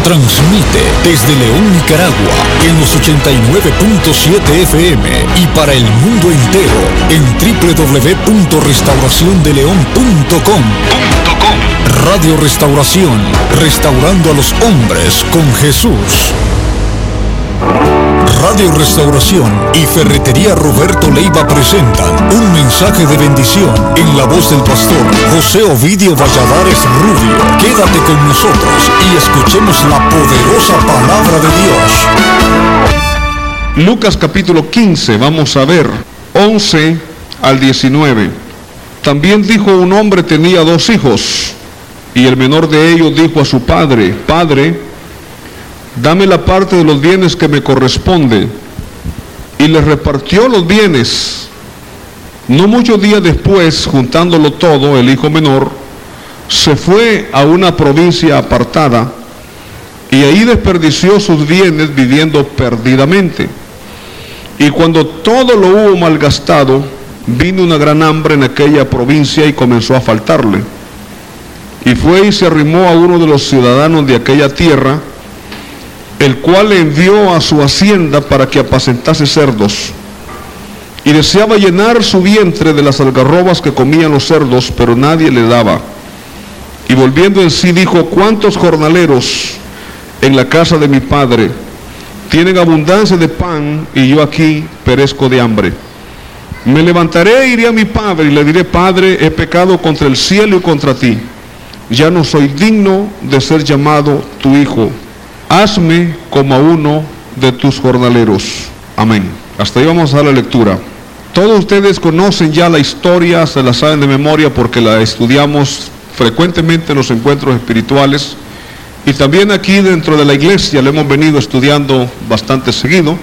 Transmite desde León, Nicaragua, en los 89.7 FM y para el mundo entero en www.restauraciondeleon.com. Radio Restauración, restaurando a los hombres con Jesús. Radio Restauración y Ferretería Roberto Leiva presentan un mensaje de bendición en la voz del pastor José Ovidio Valladares Rubio. Quédate con nosotros y escuchemos la poderosa palabra de Dios. Lucas capítulo 15, vamos a ver, 11 al 19. También dijo: un hombre tenía 2 hijos, y el menor de ellos dijo a su padre: Padre, dame la parte de los bienes que me corresponde. Y le repartió los bienes. No muchos días después, juntándolo todo, el hijo menor se fue a una provincia apartada y ahí desperdició sus bienes viviendo perdidamente. Y cuando todo lo hubo malgastado, vino una gran hambre en aquella provincia y comenzó a faltarle. Y fue y se arrimó a uno de los ciudadanos de aquella tierra, el cual le envió a su hacienda para que apacentase cerdos. Y deseaba llenar su vientre de las algarrobas que comían los cerdos, pero nadie le daba. Y volviendo en sí dijo: ¿cuántos jornaleros en la casa de mi padre tienen abundancia de pan, y yo aquí perezco de hambre? Me levantaré e iré a mi padre, y le diré: Padre, he pecado contra el cielo y contra ti. Ya no soy digno de ser llamado tu hijo. Hazme como a uno de tus jornaleros. Amén. Hasta ahí vamos a dar la lectura. Todos ustedes conocen ya la historia, se la saben de memoria porque la estudiamos frecuentemente en los encuentros espirituales, y también aquí dentro de la iglesia la hemos venido estudiando bastante seguido.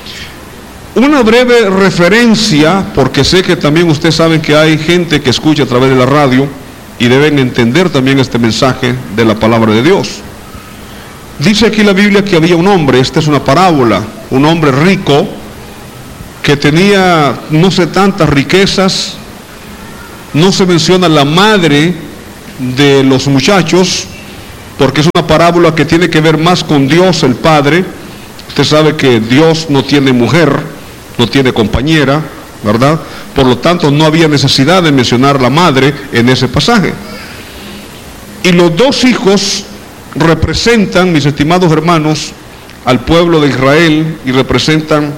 Una breve referencia, porque sé que también ustedes saben que hay gente que escucha a través de la radio y deben entender también este mensaje de la palabra de Dios. Dice aquí la Biblia que había un hombre, esta es una parábola, un hombre rico que tenía no sé tantas riquezas. No se menciona la madre de los muchachos, porque es una parábola que tiene que ver más con Dios el Padre. Usted sabe que Dios no tiene mujer, no tiene compañera, ¿verdad? Por lo tanto, no había necesidad de mencionar la madre en ese pasaje. Y los 2 hijos representan, mis estimados hermanos, al pueblo de Israel, y representan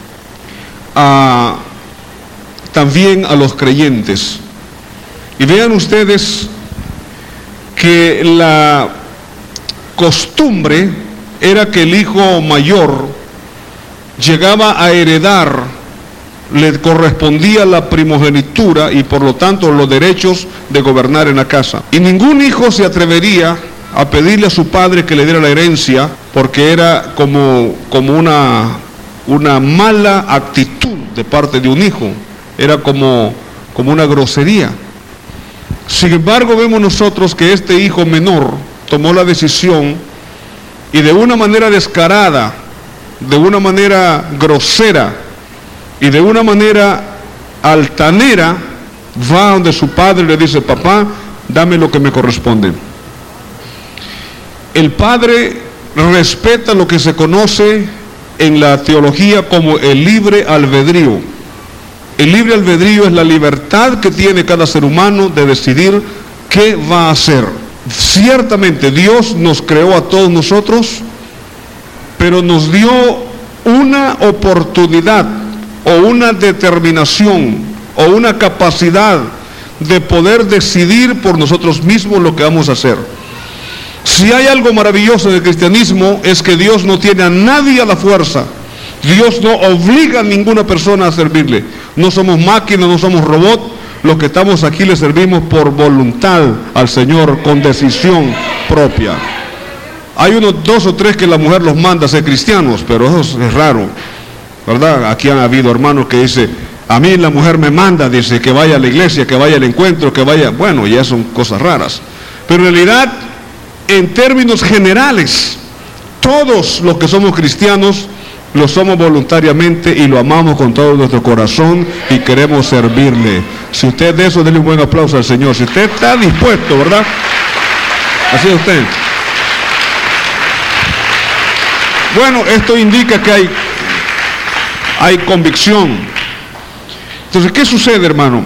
también a los creyentes. Y vean ustedes que la costumbre era que el hijo mayor llegaba a heredar, le correspondía la primogenitura y por lo tanto los derechos de gobernar en la casa. Y ningún hijo se atrevería a pedirle a su padre que le diera la herencia, porque era como una mala actitud de parte de un hijo, era como una grosería. Sin embargo, vemos nosotros que este hijo menor tomó la decisión y de una manera descarada, de una manera grosera y de una manera altanera, va donde su padre y le dice: papá, dame lo que me corresponde. El padre respeta lo que se conoce en la teología como el libre albedrío. El libre albedrío es la libertad que tiene cada ser humano de decidir qué va a hacer. Ciertamente Dios nos creó a todos nosotros, pero nos dio una oportunidad o una determinación o una capacidad de poder decidir por nosotros mismos lo que vamos a hacer. Si hay algo maravilloso del cristianismo, es que Dios no tiene a nadie a la fuerza. Dios no obliga a ninguna persona a servirle. No somos máquinas, no somos robots. Los que estamos aquí le servimos por voluntad al Señor, con decisión propia. Hay unos 2 o 3 que la mujer los manda a ser cristianos, pero eso es raro, ¿verdad? Aquí han habido hermanos que dicen: a mí la mujer me manda, dice, que vaya a la iglesia, que vaya al encuentro, que vaya... Bueno, ya son cosas raras. Pero en realidad, en términos generales, todos los que somos cristianos lo somos voluntariamente y lo amamos con todo nuestro corazón y queremos servirle. Si usted de eso, denle un buen aplauso al Señor. Si usted está dispuesto, ¿verdad? Así es usted. Bueno, esto indica que hay convicción. Entonces, ¿qué sucede, hermano?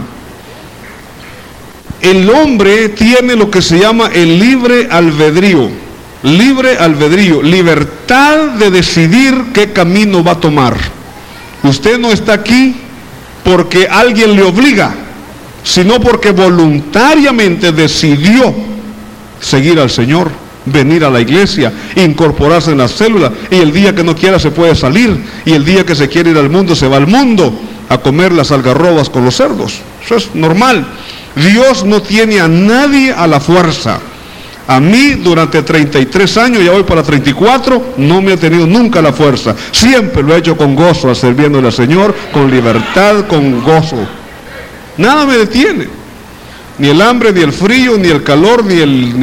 El hombre tiene lo que se llama el libre albedrío. Libre albedrío, libertad de decidir qué camino va a tomar. Usted no está aquí porque alguien le obliga, sino porque voluntariamente decidió seguir al Señor, venir a la iglesia, incorporarse en la célula, y el día que no quiera se puede salir, y el día que se quiere ir al mundo se va al mundo a comer las algarrobas con los cerdos. Eso es normal. Dios no tiene a nadie a la fuerza. A mí durante 33 años, ya voy para 34, no me ha tenido nunca la fuerza. Siempre lo he hecho con gozo, sirviéndole al Señor, con libertad, con gozo. Nada me detiene. Ni el hambre, ni el frío, ni el calor, ni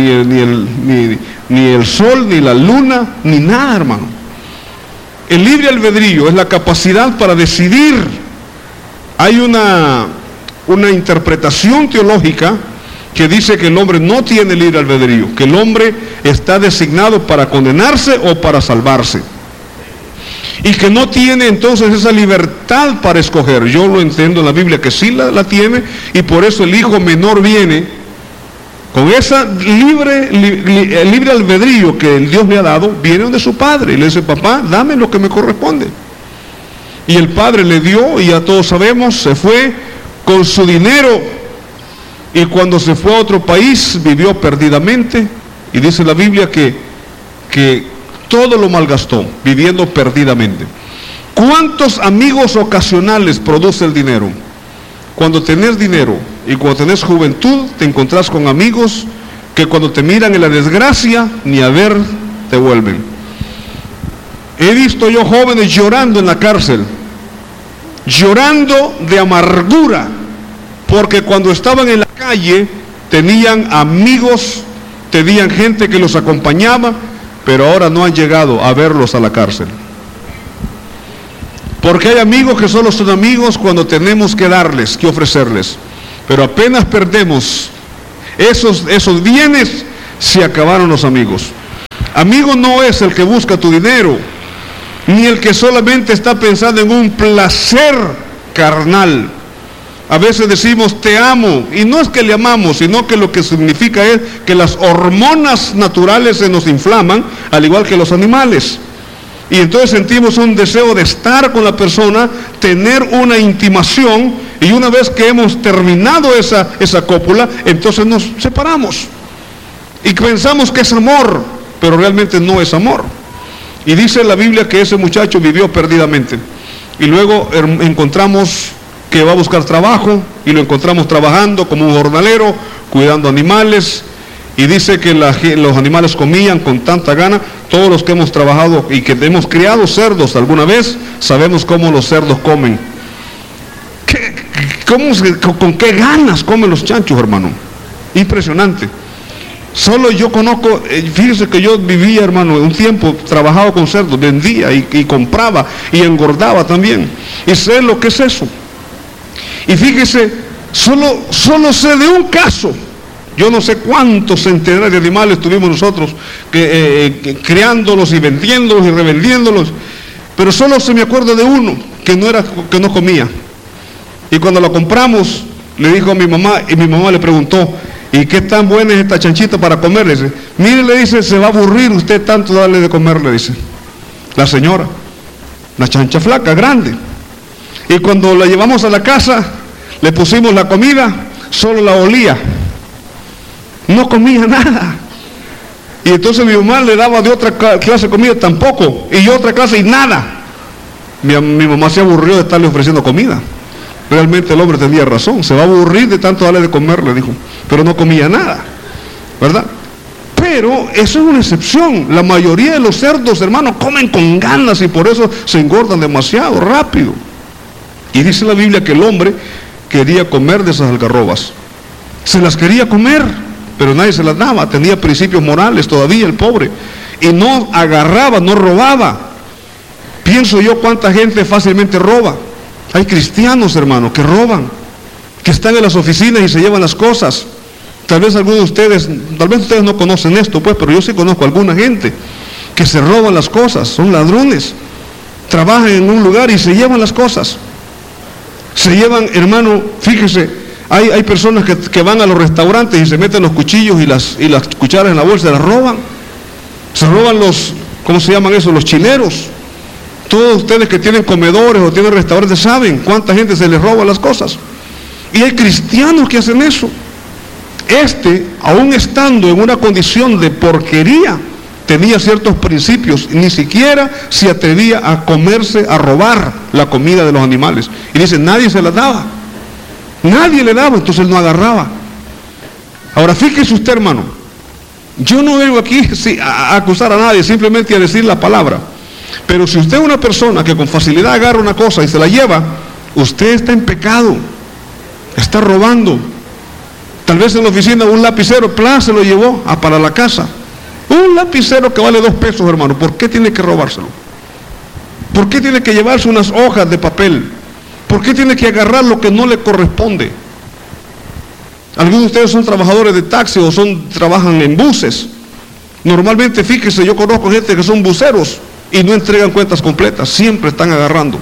el sol, ni la luna, ni nada, hermano. El libre albedrío es la capacidad para decidir. Hay una interpretación teológica que dice que el hombre no tiene libre albedrío, que el hombre está designado para condenarse o para salvarse, y que no tiene entonces esa libertad para escoger. Yo lo entiendo en la Biblia que sí la tiene, y por eso el hijo menor viene con esa libre albedrío que el Dios le ha dado, viene donde su padre y le dice: papá, dame lo que me corresponde. Y el padre le dio, y ya todos sabemos, se fue con su dinero. Y cuando se fue a otro país, vivió perdidamente. Y dice la Biblia que todo lo malgastó, viviendo perdidamente. ¿Cuántos amigos ocasionales produce el dinero? Cuando tenés dinero y cuando tenés juventud, te encontrás con amigos que cuando te miran en la desgracia, ni a ver te vuelven. He visto yo jóvenes llorando en la cárcel, llorando de amargura, porque cuando estaban en la calle tenían amigos, tenían gente que los acompañaba, pero ahora no han llegado a verlos a la cárcel. Porque hay amigos que solo son amigos cuando tenemos que darles, que ofrecerles, pero apenas perdemos esos bienes, se acabaron los amigos. Amigo no es el que busca tu dinero, ni el que solamente está pensando en un placer carnal. A veces decimos te amo, y no es que le amamos, sino que lo que significa es que las hormonas naturales se nos inflaman, al igual que los animales. Y entonces sentimos un deseo de estar con la persona, tener una intimación, y una vez que hemos terminado esa cópula, entonces nos separamos. Y pensamos que es amor, pero realmente no es amor. Y dice la Biblia que ese muchacho vivió perdidamente. Y luego encontramos que va a buscar trabajo, y lo encontramos trabajando como un jornalero, cuidando animales, y dice que los animales comían con tanta gana. Todos los que hemos trabajado y que hemos criado cerdos alguna vez, sabemos cómo los cerdos comen. ¿Con qué ganas comen los chanchos, hermano? Impresionante. Solo yo conozco, fíjese que yo vivía, hermano, un tiempo trabajado con cerdos, vendía y compraba y engordaba también, y sé lo que es eso. Y fíjese, solo sé de un caso. Yo no sé cuántos centenares de animales tuvimos nosotros criándolos y vendiéndolos y revendiéndolos, pero solo se me acuerda de uno que no comía. Y cuando lo compramos, le dijo a mi mamá, y mi mamá le preguntó: ¿y qué tan buena es esta chanchita para comer? Le dice: mire, le dice, se va a aburrir usted tanto darle de comer, le dice la señora. Una chancha flaca, grande. Y cuando la llevamos a la casa, le pusimos la comida, solo la olía, no comía nada. Y entonces mi mamá le daba de otra clase de comida, tampoco, y otra clase y nada. Mi mamá se aburrió de estarle ofreciendo comida. Realmente el hombre tenía razón, se va a aburrir de tanto darle de comer, le dijo, pero no comía nada, ¿verdad? Pero eso es una excepción. La mayoría de los cerdos, hermanos, comen con ganas, y por eso se engordan demasiado rápido. Y dice la Biblia que el hombre quería comer de esas algarrobas. Se las quería comer, pero nadie se las daba. Tenía principios morales todavía el pobre, y no agarraba, no robaba. Pienso yo cuánta gente fácilmente roba. Hay cristianos, hermanos, que roban, que están en las oficinas y se llevan las cosas. Tal vez algunos de ustedes, tal vez ustedes no conocen esto, pues, pero yo sí conozco a alguna gente que se roban las cosas, son ladrones, trabajan en un lugar y se llevan las cosas. Se llevan, hermano, fíjese, hay personas que van a los restaurantes y se meten los cuchillos y las cucharas en la bolsa, las roban. Se roban los, ¿cómo se llaman eso? Los chileros. Todos ustedes que tienen comedores o tienen restaurantes saben cuánta gente se les roba las cosas. Y hay cristianos que hacen eso. Aún estando en una condición de porquería, tenía ciertos principios, ni siquiera se atrevía a comerse, a robar la comida de los animales. Y dice, nadie se la daba. Nadie le daba, entonces él no agarraba. Ahora fíjese usted, hermano, yo no vengo aquí a acusar a nadie, simplemente a decir la palabra. Pero si usted es una persona que con facilidad agarra una cosa y se la lleva, usted está en pecado, está robando. Tal vez en la oficina un lapicero, se lo llevó para la casa. Un lapicero que vale 2 pesos, hermano, ¿por qué tiene que robárselo? ¿Por qué tiene que llevarse unas hojas de papel? ¿Por qué tiene que agarrar lo que no le corresponde? Algunos de ustedes son trabajadores de taxi o trabajan en buses. Normalmente, fíjese, yo conozco gente que son buceros y no entregan cuentas completas, siempre están agarrando.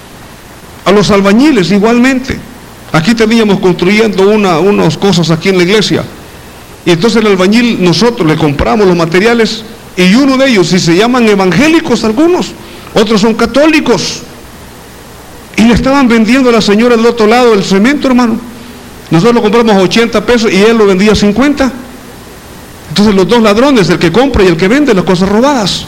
A los albañiles igualmente. Aquí teníamos construyendo unas cosas aquí en la iglesia. Y entonces el albañil, nosotros le compramos los materiales y uno de ellos, si se llaman evangélicos algunos, otros son católicos. Y le estaban vendiendo a la señora del otro lado el cemento, hermano. Nosotros lo compramos a 80 pesos y él lo vendía a 50. Entonces los dos ladrones, el que compra y el que vende las cosas robadas.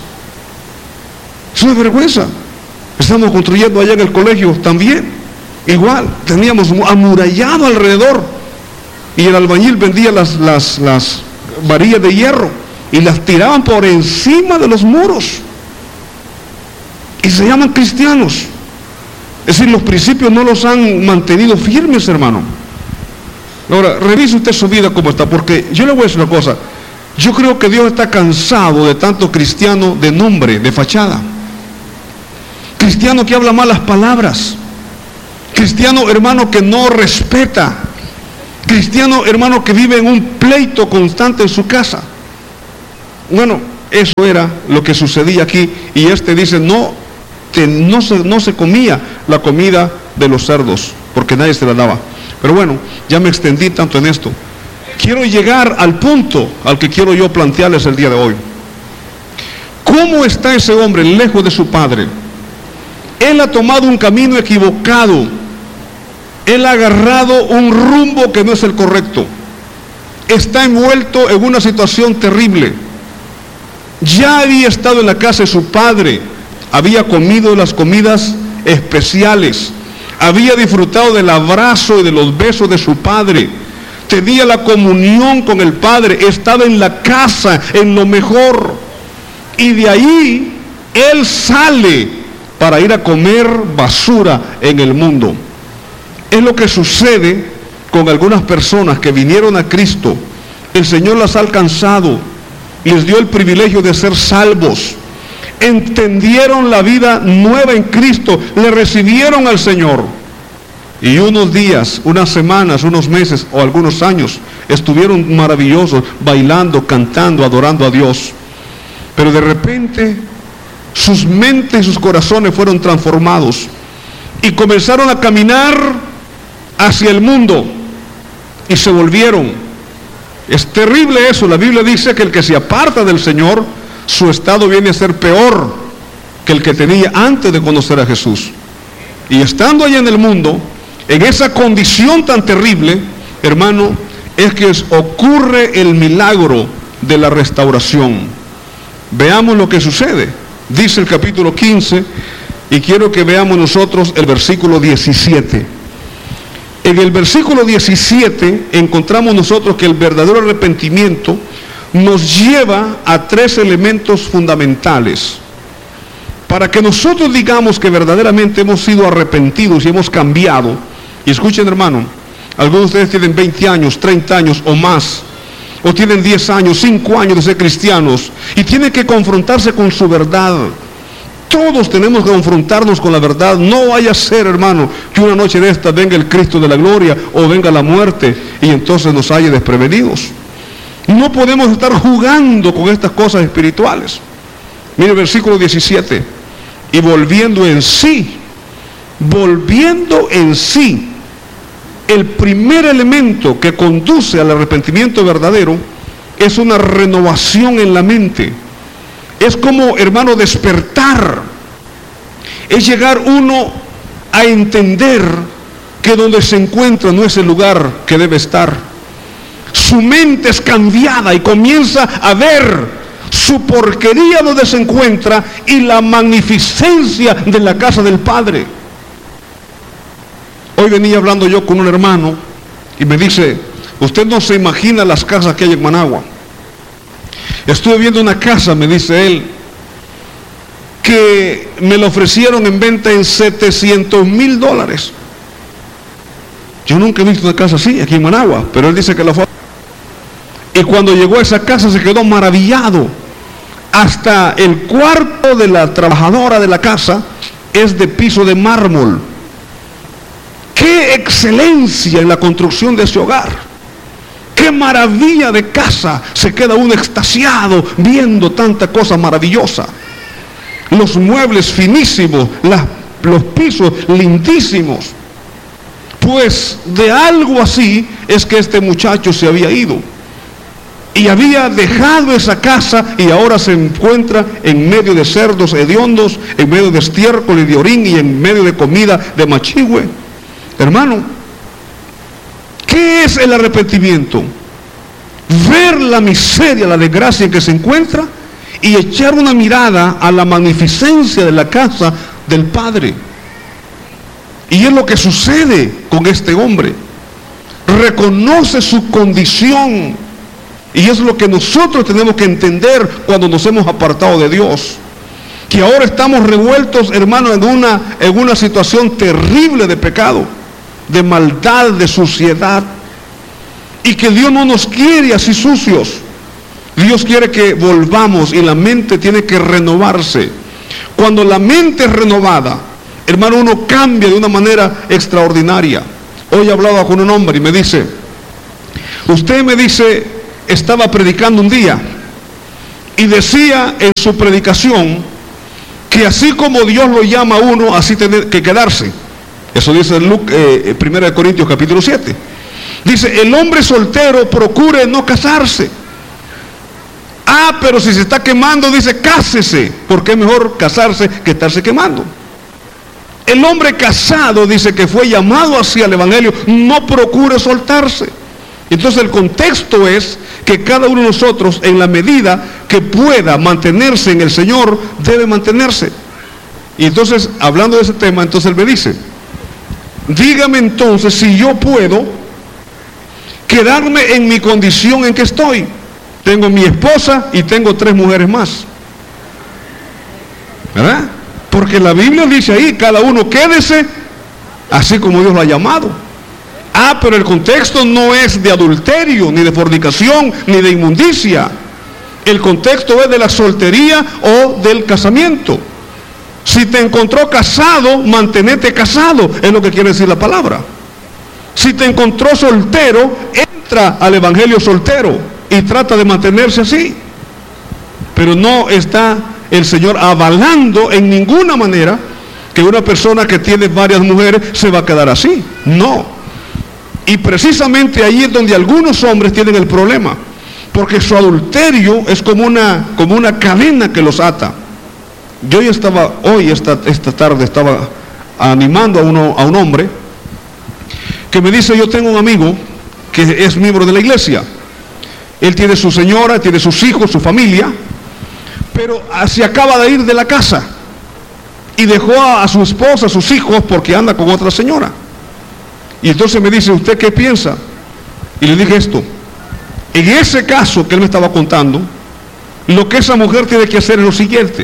Es una vergüenza. Estamos construyendo allá en el colegio también. Igual, teníamos amurallado alrededor. Y el albañil vendía las varillas de hierro y las tiraban por encima de los muros. Y se llaman cristianos. Es decir, los principios no los han mantenido firmes, hermano. Ahora, revise usted su vida como está, porque yo le voy a decir una cosa. Yo creo que Dios está cansado de tanto cristiano de nombre, de fachada. Cristiano que habla malas palabras. Cristiano, hermano, que no respeta. Cristiano, hermano, que vive en un pleito constante en su casa. Bueno, eso era lo que sucedía aquí. Y dice, no se comía la comida de los cerdos, porque nadie se la daba. Pero bueno, ya me extendí tanto en esto. Quiero llegar al punto al que quiero yo plantearles el día de hoy. ¿Cómo está ese hombre lejos de su padre? Él ha tomado un camino equivocado. Él ha agarrado un rumbo que no es el correcto. Está envuelto en una situación terrible. Ya había estado en la casa de su padre. Había comido las comidas especiales. Había disfrutado del abrazo y de los besos de su padre. Tenía la comunión con el padre. Estaba en la casa, en lo mejor. Y de ahí, él sale para ir a comer basura en el mundo. Es lo que sucede con algunas personas que vinieron a Cristo. El Señor las ha alcanzado, les dio el privilegio de ser salvos. Entendieron la vida nueva en Cristo, le recibieron al Señor. Y unos días, unas semanas, unos meses o algunos años estuvieron maravillosos, bailando, cantando, adorando a Dios. Pero de repente sus mentes y sus corazones fueron transformados y comenzaron a caminar hacia el mundo y se volvieron. Es terrible eso. La Biblia dice que el que se aparta del Señor, su estado viene a ser peor que el que tenía antes de conocer a Jesús. Y estando allá en el mundo, en esa condición tan terrible, hermano, es que ocurre el milagro de la restauración. Veamos lo que sucede. Dice el capítulo 15, y quiero que veamos nosotros el versículo 17. En el versículo 17 encontramos nosotros que el verdadero arrepentimiento nos lleva a 3 elementos fundamentales. Para que nosotros digamos que verdaderamente hemos sido arrepentidos y hemos cambiado. Y escuchen, hermano, algunos de ustedes tienen 20 años, 30 años o más, o tienen 10 años, 5 años de ser cristianos, y tienen que confrontarse con su verdad. Todos tenemos que confrontarnos con la verdad. No vaya a ser, hermano, que una noche de esta venga el Cristo de la gloria o venga la muerte y entonces nos halle desprevenidos. No podemos estar jugando con estas cosas espirituales. Mire el versículo 17. Y volviendo en sí, el primer elemento que conduce al arrepentimiento verdadero es una renovación en la mente. Es como, hermano, despertar. Es llegar uno a entender que donde se encuentra no es el lugar que debe estar. Su mente es cambiada y comienza a ver su porquería donde se encuentra y la magnificencia de la casa del Padre. Hoy venía hablando yo con un hermano y me dice: usted no se imagina las casas que hay en Managua. Estuve viendo una casa, me dice él, que me la ofrecieron en venta en $700,000. Yo nunca he visto una casa así aquí en Managua, pero él dice que la fue. Y cuando llegó a esa casa se quedó maravillado. Hasta el cuarto de la trabajadora de la casa es de piso de mármol. ¡Qué excelencia en la construcción de ese hogar! ¡Qué maravilla de casa! Se queda uno extasiado viendo tanta cosa maravillosa. Los muebles finísimos, los pisos lindísimos. Pues de algo así es que este muchacho se había ido. Y había dejado esa casa y ahora se encuentra en medio de cerdos hediondos, en medio de estiércol y de orín y en medio de comida de machihue. Hermano, ¿qué es el arrepentimiento? Ver la miseria, la desgracia en que se encuentra y echar una mirada a la magnificencia de la casa del Padre. Y es lo que sucede con este hombre. Reconoce su condición. Y es lo que nosotros tenemos que entender cuando nos hemos apartado de Dios. Que ahora estamos revueltos, hermano, en una situación terrible de pecado, de maldad, de suciedad. Y que Dios no nos quiere así sucios. Dios quiere que volvamos y la mente tiene que renovarse. Cuando la mente es renovada, hermano, uno cambia de una manera extraordinaria. Hoy hablaba con un hombre y me dice, usted me dice, estaba predicando un día y decía en su predicación que así como Dios lo llama a uno, así tiene que quedarse. Eso dice 1 Corintios capítulo 7. Dice, el hombre soltero procure no casarse. Pero si se está quemando, dice, cásese, porque es mejor casarse que estarse quemando. El hombre casado, dice, que fue llamado hacia el evangelio, no procure soltarse. Entonces el contexto es que cada uno de nosotros, en la medida que pueda mantenerse en el Señor, debe mantenerse. Y entonces, hablando de ese tema, entonces él me dice, dígame entonces si yo puedo quedarme en mi condición en que estoy. Tengo mi esposa y tengo 3 mujeres más, ¿verdad? Porque la Biblia dice ahí, cada uno quédese así como Dios lo ha llamado. Pero el contexto no es de adulterio, ni de fornicación, ni de inmundicia. El contexto es de la soltería o del casamiento. Si te encontró casado, mantenete casado, es lo que quiere decir la palabra. Si te encontró soltero, entra al evangelio soltero y trata de mantenerse así. Pero no está el Señor avalando en ninguna manera que una persona que tiene varias mujeres se va a quedar así. No. Y precisamente ahí es donde algunos hombres tienen el problema, porque su adulterio es como una cadena que los ata. Yo ya estaba, esta tarde estaba animando a un hombre que me dice, yo tengo un amigo que es miembro de la iglesia. Él tiene su señora, tiene sus hijos, su familia, pero se acaba de ir de la casa y dejó a su esposa, a sus hijos, porque anda con otra señora. Y entonces me dice, ¿usted qué piensa? Y le dije esto, en ese caso que él me estaba contando, lo que esa mujer tiene que hacer es lo siguiente: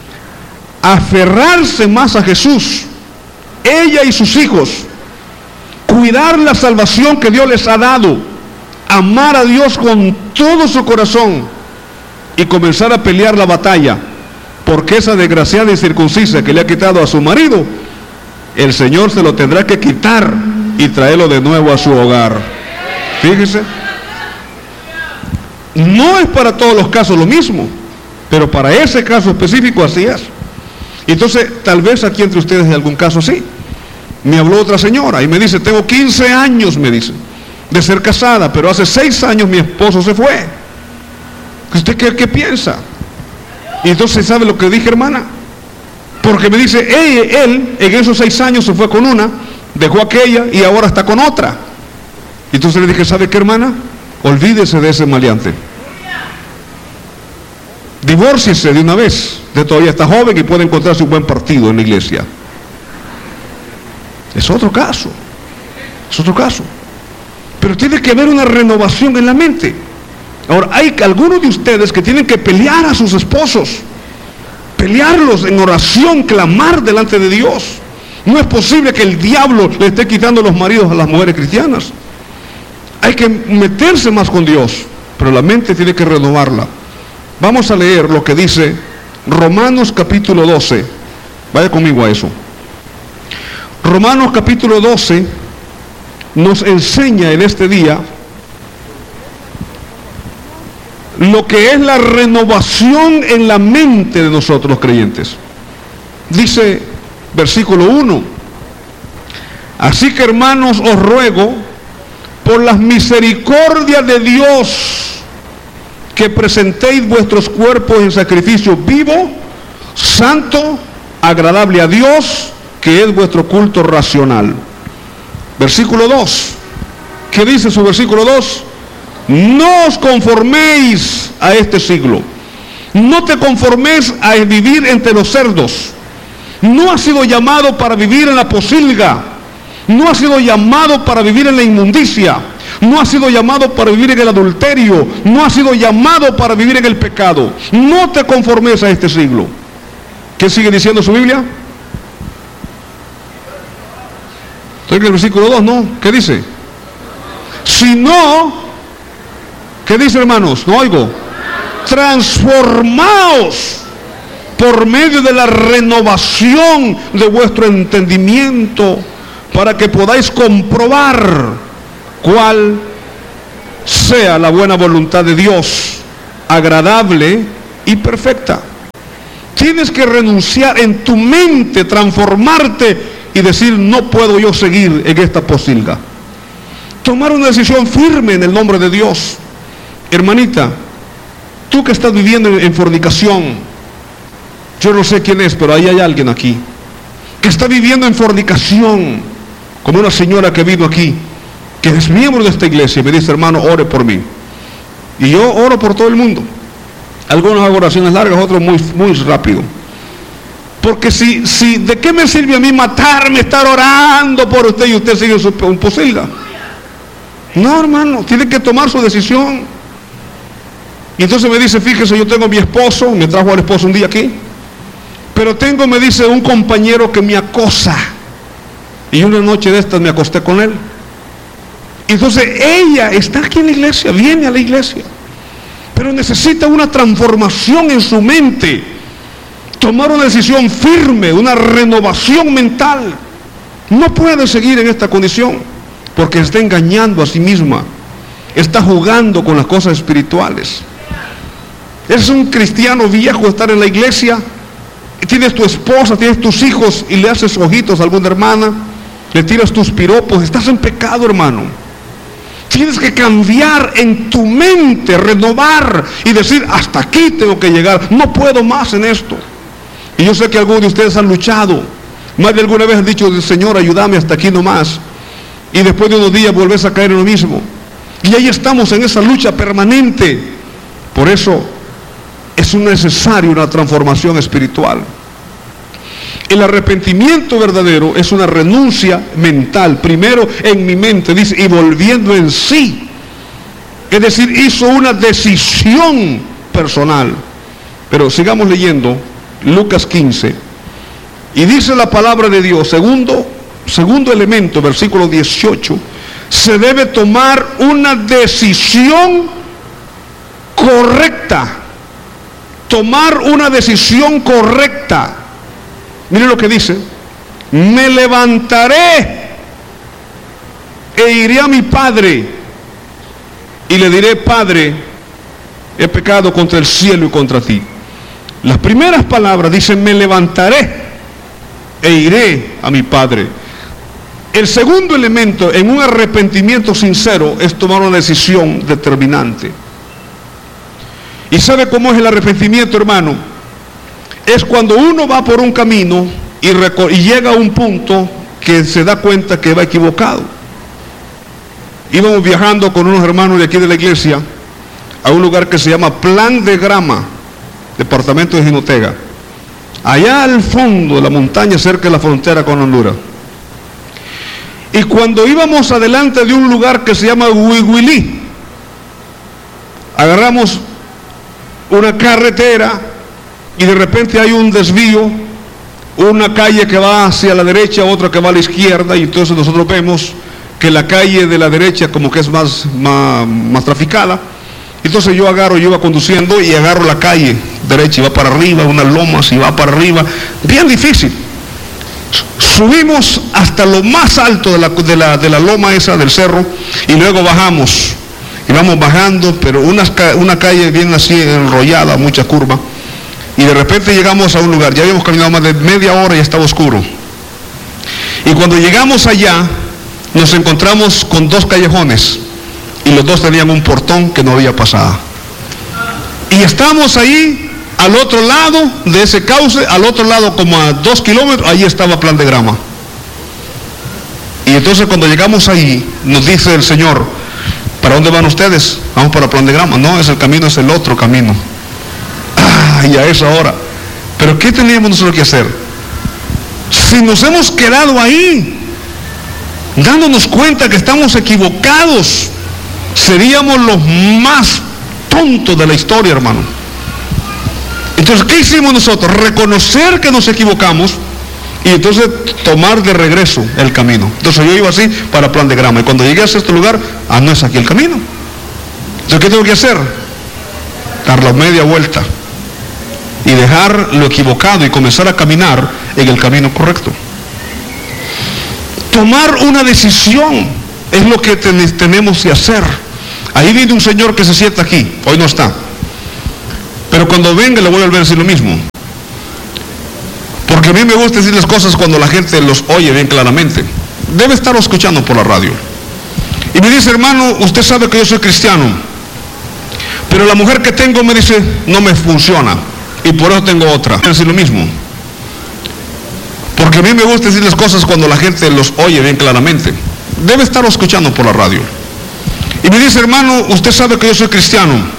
aferrarse más a Jesús, ella y sus hijos, cuidar la salvación que Dios les ha dado, amar a Dios con todo su corazón y comenzar a pelear la batalla, porque esa desgraciada incircuncisa que le ha quitado a su marido, el Señor se lo tendrá que quitar y traerlo de nuevo a su hogar. Fíjese, no es para todos los casos lo mismo. Pero para ese caso específico así es. Entonces, tal vez aquí entre ustedes hay algún caso así. Me habló otra señora y me dice, tengo 15 años, me dice, de ser casada, pero hace 6 años mi esposo se fue. ¿Usted qué piensa? Y entonces, ¿sabe lo que dije, hermana? Porque me dice, él en esos 6 años se fue con una, dejó aquella y ahora está con otra. Y entonces le dije, ¿sabe qué, hermana? Olvídese de ese maleante. Divórciese de una vez. Usted todavía está joven y puede encontrarse un buen partido en la iglesia. Es otro caso. Es otro caso. Pero tiene que haber una renovación en la mente. Ahora, hay algunos de ustedes que tienen que pelear a sus esposos. Pelearlos en oración, clamar delante de Dios. No es posible que el diablo le esté quitando los maridos a las mujeres cristianas. Hay que meterse más con Dios, pero la mente tiene que renovarla. Vamos a leer lo que dice Romanos capítulo 12. Vaya conmigo a eso. Romanos capítulo 12 nos enseña en este día lo que es la renovación en la mente de nosotros los creyentes. Dice versículo 1: así que, hermanos, os ruego por las misericordias de Dios que presentéis vuestros cuerpos en sacrificio vivo, santo, agradable a Dios, que es vuestro culto racional. Versículo 2. ¿Qué dice su versículo 2? No os conforméis a este siglo. No te conforméis a vivir entre los cerdos. No has sido llamado para vivir en la pocilga. No has sido llamado para vivir en la inmundicia. No has sido llamado para vivir en el adulterio. No has sido llamado para vivir en el pecado. No te conformes a este siglo. ¿Qué sigue diciendo su Biblia? Estoy en el versículo 2, ¿no? ¿Qué dice? Si no, ¿qué dice, hermanos? No oigo. Transformaos por medio de la renovación de vuestro entendimiento, para que podáis comprobar cuál sea la buena voluntad de Dios, agradable y perfecta. Tienes que renunciar en tu mente, transformarte y decir, no puedo yo seguir en esta pocilga. Tomar una decisión firme en el nombre de Dios. Hermanita, tú que estás viviendo en fornicación, yo no sé quién es, pero ahí hay alguien aquí que está viviendo en fornicación, como una señora que vino aquí, que es miembro de esta iglesia, y me dice, hermano, ore por mí. Y yo oro por todo el mundo. Algunos hago oraciones largas, otros muy rápido. Porque si ¿de qué me sirve a mí matarme, estar orando por usted y usted sigue su pocilga? No, hermano, tiene que tomar su decisión. Y entonces me dice, fíjese, yo tengo a mi esposo, me trajo al esposo un día aquí, pero tengo, me dice, un compañero que me acosa. Y una noche de estas me acosté con él. Entonces ella está aquí en la iglesia, viene a la iglesia, pero necesita una transformación en su mente, tomar una decisión firme, una renovación mental. No puede seguir en esta condición, porque está engañando a sí misma, está jugando con las cosas espirituales. Es un cristiano viejo estar en la iglesia, tienes tu esposa, tienes tus hijos y le haces ojitos a alguna hermana, le tiras tus piropos, estás en pecado, hermano. Tienes que cambiar en tu mente, renovar y decir, hasta aquí tengo que llegar, no puedo más en esto. Y yo sé que algunos de ustedes han luchado, más de alguna vez han dicho, Señor, ayúdame hasta aquí nomás, y después de unos días volvés a caer en lo mismo. Y ahí estamos en esa lucha permanente. Por eso es necesaria una transformación espiritual. El arrepentimiento verdadero es una renuncia mental, primero en mi mente, dice, y volviendo en sí. Es decir, hizo una decisión personal. Pero sigamos leyendo Lucas 15. Y dice la palabra de Dios, segundo elemento, versículo 18, se debe tomar una decisión correcta. Tomar una decisión correcta. Miren lo que dice: me levantaré e iré a mi padre y le diré, Padre, he pecado contra el cielo y contra ti. Las primeras palabras dicen: me levantaré e iré a mi padre. El segundo elemento en un arrepentimiento sincero es tomar una decisión determinante. ¿Y sabe cómo es el arrepentimiento, hermano? Es cuando uno va por un camino y llega a un punto que se da cuenta que va equivocado. Íbamos viajando con unos hermanos de aquí de la iglesia a un lugar que se llama Plan de Grama, departamento de Jinotega, allá al fondo de la montaña, cerca de la frontera con Honduras. Y cuando íbamos adelante de un lugar que se llama Huihuilí, agarramos una carretera y de repente hay un desvío, una calle que va hacia la derecha, otra que va a la izquierda, y entonces nosotros vemos que la calle de la derecha como que es más traficada. Entonces yo iba conduciendo y agarro la calle derecha y va para arriba, unas lomas y va para arriba, bien difícil. Subimos hasta lo más alto de la loma esa del cerro y luego bajamos. Y vamos bajando, pero una calle bien así enrollada, mucha curva. Y de repente llegamos a un lugar, ya habíamos caminado más de media hora y ya estaba oscuro. Y cuando llegamos allá, nos encontramos con dos callejones. Y los dos tenían un portón que no había pasada. Y estábamos ahí, al otro lado de ese cauce, al otro lado como a 2 kilómetros, ahí estaba Plan de Grama. Y entonces cuando llegamos ahí, nos dice el Señor: ¿para dónde van ustedes? Vamos para Plan de Grama. No, es el otro camino. Y a esa hora. Pero ¿qué teníamos nosotros que hacer? Si nos hemos quedado ahí, dándonos cuenta que estamos equivocados, seríamos los más tontos de la historia, hermano. Entonces, ¿qué hicimos nosotros? Reconocer que nos equivocamos y entonces tomar de regreso el camino. Entonces yo iba así para Plan de Grama, y cuando llegué a este lugar, no es aquí el camino. Entonces, ¿qué tengo que hacer? Dar la media vuelta y dejar lo equivocado y comenzar a caminar en el camino correcto. Tomar una decisión es lo que tenemos que hacer. Ahí viene un señor que se sienta aquí, hoy no está, pero cuando venga le voy a volver a decir lo mismo, porque a mí me gusta decir las cosas cuando la gente los oye bien claramente. Debe estarlo escuchando por la radio y me dice: hermano, usted sabe que yo soy cristiano, pero la mujer que tengo, me dice, no me funciona y por eso tengo otra. Voy a decir lo mismo, porque a mí me gusta decir las cosas cuando la gente los oye bien claramente. Debe estarlo escuchando por la radio y me dice: hermano, usted sabe que yo soy cristiano,